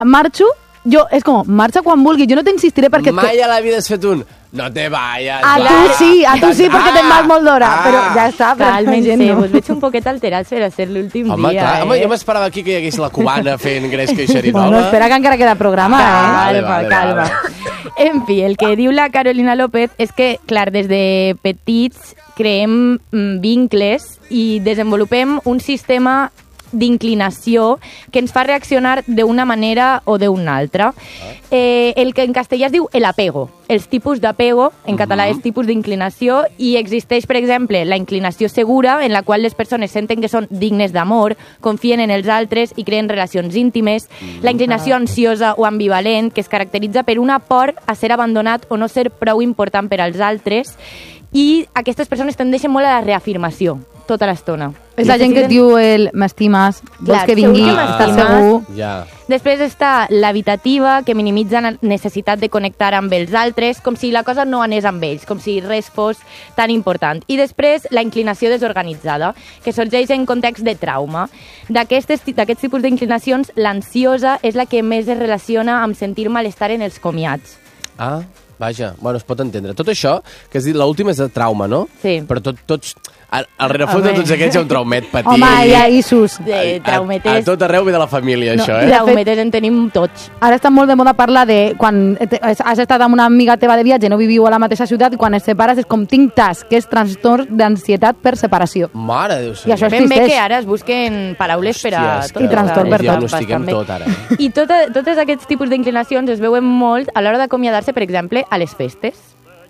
marxo, és com, marxa quan vulgui, jo no t'insistiré perquè... Mai a la vida has fet un... No te vayas. A tu sí, perquè te'n vas molt d'hora, però ja està. Cálmense, us veig un poquet alterats per a ser l'últim dia. Home, clar, jo m'esperava aquí que hi hagués la cubana fent gresca i xerinola. Bueno, espera que encara queda programa, Calma. En fi, el que diu la Carolina López és que, clar, des de petits creem vincles i desenvolupem un sistema d'inclinació que ens fa reaccionar d'una manera o d'una altra. El que en castellà es diu el apego. Els tipus d'apego, en català és tipus d'inclinació, i existeix, per exemple, la inclinació segura, en la qual les persones senten que són dignes d'amor, confien en els altres i creen relacions íntimes. La inclinació ansiosa o ambivalent, que es caracteritza per una por a ser abandonat o no ser prou important per als altres, i aquestes persones tendeixen molt a la reafirmació tota l'estona. És la gent que et diu m'estimes, vols que vingui, estàs segur. Ja. Després està l'evitativa, que minimitza la necessitat de connectar amb els altres, com si la cosa no anés amb ells, com si res fos tan important. I després la inclinació desorganitzada, que sorgeix en context de trauma. D'aquests tipus d'inclinacions, l'ansiosa és la que més es relaciona amb sentir malestar en els comiats. Ah, vaja, bueno, es pot entendre. Tot això, que has dit, l'última és de trauma, no? Sí. Però tots... Al rerefons de tots aquests hi ha un traumet petit. Home, ja, Isus. Traumetes. A tot arreu ve de la família, això, eh? Traumetes en tenim tots. Ara està molt de moda parlar de quan has estat amb una amiga teva de viatge, no viviu a la mateixa ciutat, i quan es separes és com tinc TAS, que és trastorn d'ansietat per separació. Mare de Déu. I això Ben bé que ara es busquen paraules per a tot. I trastorn per tot. Diagnostiquem tot, ara. I tots aquests tipus d'inclinacions es veuen molt a l'hora d'acomiadar-se, per exemple, a les festes.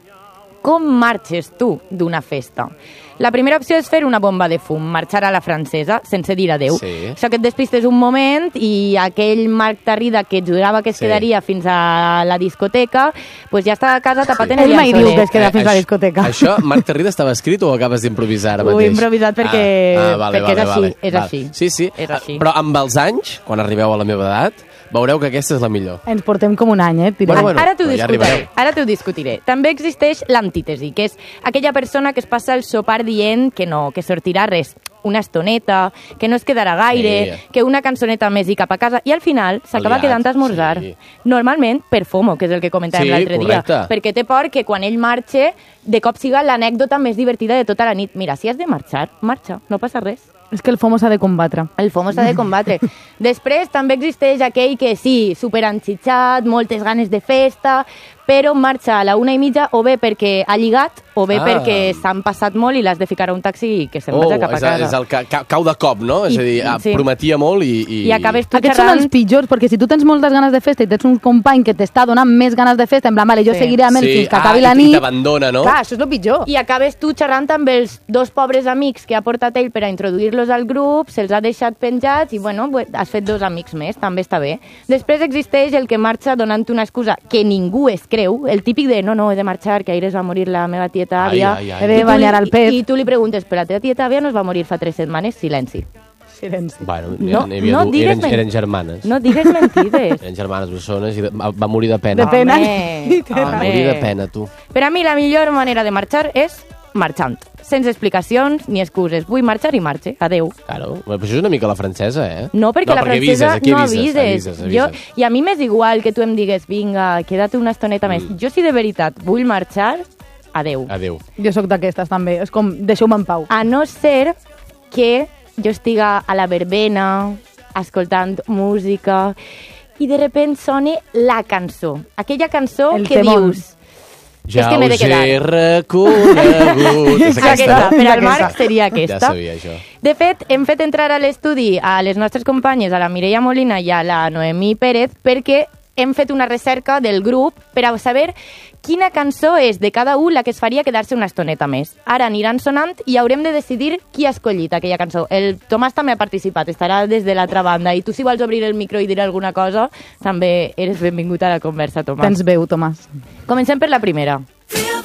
Com marxes tu d'una festa? La primera opció és fer una bomba de fum, marxar a la francesa, sense dir adeu. Sí. Això que et despistes un moment i aquell Marc Tarrida que jurava que es quedaria fins a la discoteca, pues ja està a casa tapat en el Ell mai diu que llençolet. es queda fins a la discoteca. Això, Marc Tarrida, estava escrit o ho acabes d'improvisar ara Ho mateix? he improvisat perquè és així, és així. Sí. És així. Però amb els anys, quan arribeu a la meva edat, veureu que aquesta és la millor. Ens portem com un any, Bueno, Ara t'ho ja discutiré. Ara t'ho discutiré. També existeix l'antítesi, que és aquella persona que es passa el sopar dient que no, que sortirà res, una estoneta, que no es quedarà gaire, que una cançoneta més i cap a casa, i al final s'acaba quedant a esmorzar. Sí. Normalment per FOMO, que és el que comentàvem l'altre dia. Perquè té por que quan ell marxe, de cop siga l'anècdota més divertida de tota la nit. Mira, si has de marxar, marxa, no passa res. És que el FOMO s'ha de combatre. El FOMO s'ha de combatre. Després també existeix aquell que sí, superenxitxat, moltes ganes de festa, però marxa a la 1:30 o bé perquè ha lligat o bé perquè s'han passat molt i l'has de ficar a un taxi que se'n vagi cap a casa. És el cau de cop, no? És a dir, prometia molt i... I acabes tu Aquests xerrant... són els pitjors, perquè si tu tens moltes ganes de festa i tens un company que t'està donant més ganes de festa, en plan, vale, jo seguiré amb ell fins que acabi la nit... I t'abandona, no? Clar, això és el pitjor. I acabes tu xerrant amb els dos pobres amics que ha portat ell per a introduir-los al grup, se'ls ha deixat penjats i, bueno, has fet 2 amics més, també està bé. Després existeix el que marxa donant una excusa que ningú es creu, el típic de no, he de marxar, que ahir es va morir la meva tieta àvia. He de banyar al pet. I tu li preguntes, però la teva tieta àvia no es va morir fa 3 setmanes? Silenci. Bueno, eren germanes. No digues mentides. Eren germanes bessones i va morir de pena. De pena. Va morir de pena, tu. Per a mi la millor manera de marxar és marxant, sense explicacions ni excuses. Vull marxar i marxe. Adeu. Claro, però això és una mica la francesa, eh? No, perquè la francesa no avises. Avises. I a mi m'és igual que tu em digues, vinga, queda't una estoneta més. Jo, si de veritat vull marxar, adeu. Adeu. Jo sóc d'aquestes, també. És com, deixeu-me en pau. A no ser que jo estiga a la verbena, escoltant música, i de repente soni la cançó. Aquella cançó El que temón. dius... Ja és que m'he de us he quedar. reconegut. És Aquesta. Per al Marc seria aquesta. Ja sabia això. De fet, hem fet entrar a l'estudi a les nostres companyes, a la Mireia Molina i a la Noemí Pérez, perquè hem fet una recerca del grup per a saber quina cançó és de cada un la que es faria quedar-se una estoneta més. Ara aniran sonant i haurem de decidir qui ha escollit aquella cançó. El Tomàs també ha participat, estarà des de l'altra banda. I tu, si vols obrir el micro i dir alguna cosa, també eres benvingut a la conversa, Tomàs. Tens veu, Tomàs. Comencem per la primera.